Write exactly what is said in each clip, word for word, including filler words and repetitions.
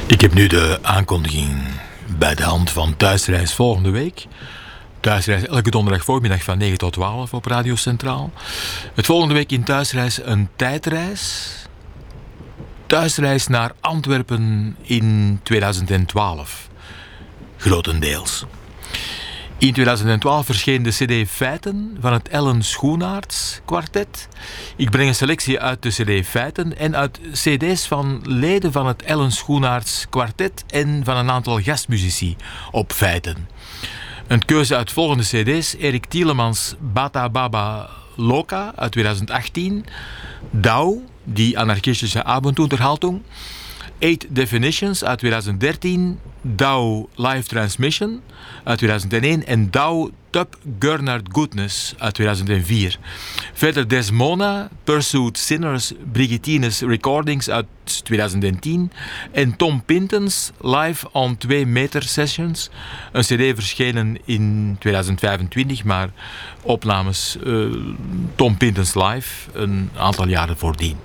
Ik heb nu de aankondiging bij de hand van Thuisreis volgende week. Thuisreis elke donderdag voormiddag van negen tot twaalf op Radio Centraal. Het volgende week in Thuisreis een tijdreis. Thuisreis naar Antwerpen in tweeduizend twaalf. Grotendeels. In tweeduizend twaalf verscheen de cd Feiten van het Ellen Schoenaerts kwartet. Ik breng een selectie uit de cd Feiten en uit cd's van leden van het Ellen Schoenaerts kwartet en van een aantal gastmuzici op Feiten. Een keuze uit volgende cd's: Erik Tielemans Bata Baba Loka uit tweeduizend achttien, Douw, die anarchistische Abendunterhaltung, Eight Definitions uit tweeduizend dertien, Douw Live Transmission uit tweeduizend één en Douw Tub Gernard Goodness uit tweeduizend vier. Verder Desmona, Pursued Sinners, Brigittines Recordings uit tweeduizend tien en Tom Pintens Live on twee meter Sessions, een cd verschenen in tweeduizend vijfentwintig, maar opnames uh, Tom Pintens Live een aantal jaren voordien.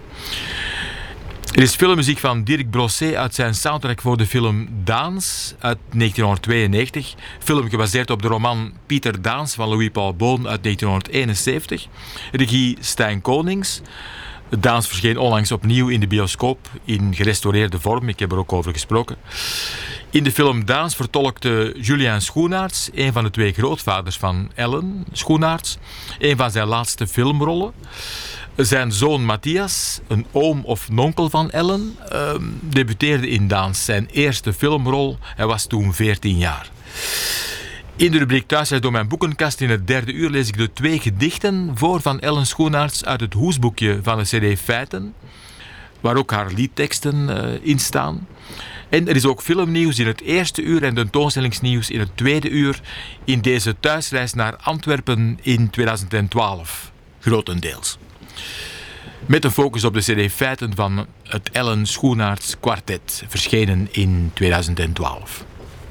Er is filmmuziek van Dirk Brosset uit zijn soundtrack voor de film Daans uit negentienhonderdtweeënnegentig. Film gebaseerd op de roman Pieter Daans van Louis-Paul Boon uit negentienhonderdeenenzeventig. Regie Stijn Konings. Daans verscheen onlangs opnieuw in de bioscoop in gerestaureerde vorm. Ik heb er ook over gesproken. In de film Daans vertolkte Julien Schoenaerts, een van de twee grootvaders van Ellen Schoenaerts, een van zijn laatste filmrollen. Zijn zoon Matthias, een oom of nonkel van Ellen, uh, debuteerde in Daans, zijn eerste filmrol. Hij was toen veertien jaar. In de rubriek Thuisreis door mijn boekenkast in het derde uur lees ik de twee gedichten voor van Ellen Schoenaerts uit het hoesboekje van de cd Feiten, waar ook haar liedteksten uh, in staan. En er is ook filmnieuws in het eerste uur en tentoonstellingsnieuws in het tweede uur in deze thuisreis naar Antwerpen in tweeduizend twaalf, grotendeels. Met een focus op de cd Feiten van het Ellen Schoenaerts kwartet, verschenen in tweeduizend twaalf.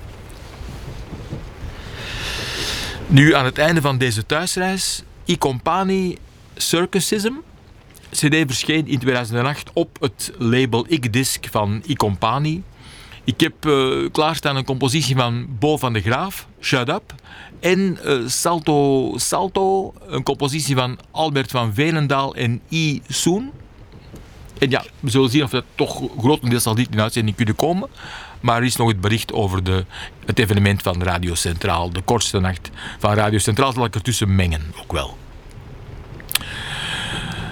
Nu aan het einde van deze thuisreis, I Company Circusism. cd verscheen in tweeduizend acht op het label Ik-Disc van I Company. Ik heb uh, klaarstaan een compositie van Bo van de Graaf, Shut Up. En uh, Salto Salto, een compositie van Albert van Veenendaal en I. Soen. En ja, we zullen zien of dat toch grotendeels al niet in uitzending kunnen komen. Maar er is nog het bericht over de, het evenement van Radio Centraal. De kortste nacht van Radio Centraal zal ik ertussen mengen, ook wel.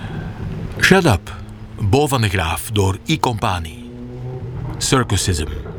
Shut Up, Bo van de Graaf door I Company. Circusism.